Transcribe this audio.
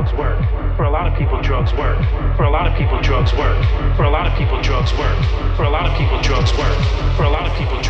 drugs work. For a lot of people, drugs work. For a lot of people, drugs work. For a lot of people, drugs work. For a lot of people, drugs work. For a lot of people,